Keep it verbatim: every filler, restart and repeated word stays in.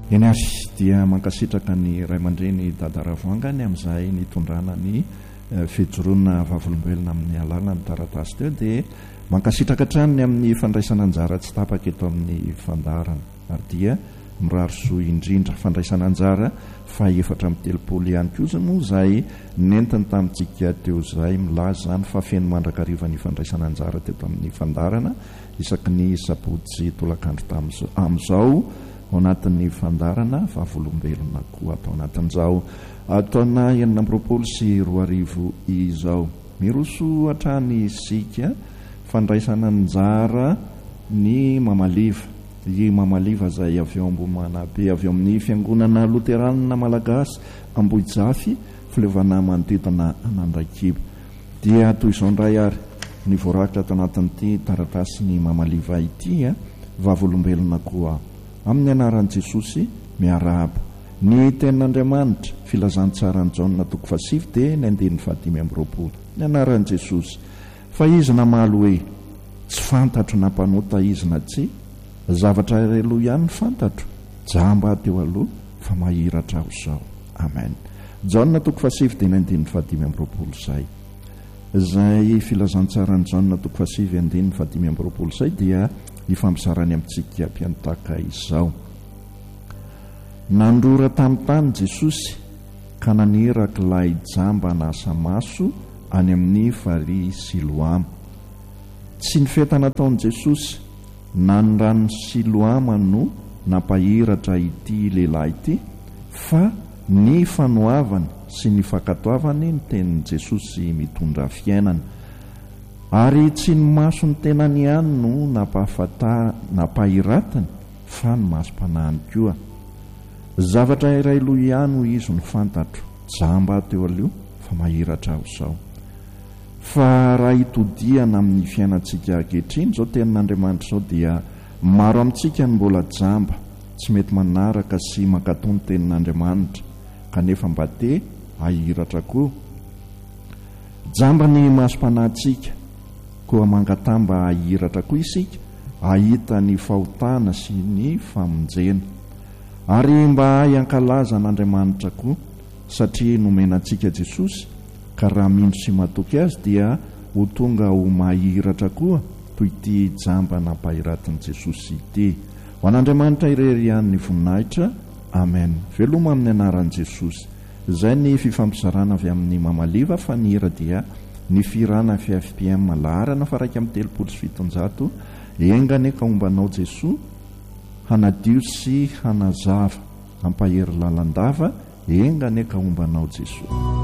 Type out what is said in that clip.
eny asy dia mankasitraka ny ray aman-dreny dadaravoangany amin'izay nitondrana ny fijoroana vavolombelona amin'ny alala ny taratasy teo dia mankasitraka tranony amin'ny fandraisana anjara tsy tapaka eto amin'ny fandarana ary dia mirarisoa indrindra fandraisana anjara fa efatra amin'ny telopolo ihany koa za moa izay nentiny tamintsika teo izay milaza zany fa feno mandrakariva ny fandraisana anjara teto amin'ny fandarana isaky ny sabotsy tolakandro tamin'izao ao anatin'ny fandarana vavolombelona koa atao anatin'izao ataona enina ambiroapolo sy roa arivo izao miroso hatrany isika fandraisana anjara ny mamaliva i mamaliva izay avy eo Ambohimanabe avy eo amin'ny fiangonana loteranina malagasy Ambohijafy filevana manodidina Anandrakibo dia toy izao indray ary ny voarakitra ato anatin'ity taratasy ny mamaliva ity a vavolombelona koa amin'ny anaran'i Jesosy miarahaba ny tenin'Andriamanitra filazantsarany Jaona toko fasivy dia ny andin'ny fahadimy amby roapolo ny anaran'i Jesosy fa izy namaly hoe tsy fantatro na mpanota izy na tsy zavatra iray aloha ihany fantatro jamba teo aloha fa mahiratra aho zao amen. Jaona toko fasivy dia ny andin'ny fahadimy amby roapolo izay izay filazantsarany Jaona toko fasivy andin'ny fahadimy amby roapolo izay dia ifampisarany amintsika mpianotaka izao nandrora tamin'ny tany Jesosy ka naniraka ilay jamba nasa maso any amin'ny farihy Siloama tsy nifetana taon'i Jesosy na ny ranon'ny Siloama no nampahiratra ity lehilahy ity fa ny fanoavany sy ny fankatoavany ny tenin'i Jesosy mitondra fiainana ary tsy ny maso ny tenany ihany no napahafata nampahiratany fa ny masom-panahiny koa zavatra iray loha ihany ho izy no fantatro jamba teo aloha fa mahiratra aho izao fa raha hitodiana amin'ny fiainantsika ankehitriny zao tenin'Andriamanitra izao dia maro amintsika ny mbola jamba tsy mety manaraka sy mankatony ny tenin'Andriamanitra kanefa mba te ahiratra koa jamba ny masom-panahintsika koa mangatamba ahiratra koa isika ahita ny fahotana sy ny famonjena ary mba hankalaza an'Andriamanitra koa satria nomenantsika Jesosy ka raha mindro sy matoky azy dia ho tonga ho mahiratra koa toy ity jamba nampahiratin'i Jesosy ity ho an'Andriamanitra irery ihany ny voninahitra amen. Veloma amin'ny anaran'i Jesosy izay ny fifampizarana avy amin'ny mamaliva fa ny hira dia ny firana fiafipm laharana fa raika amin'ny telopolo sy fitonjato engany ka ombanao Jesoa hanadio sy hanazava ampahery lalandava engany ka ombanao Jesoa.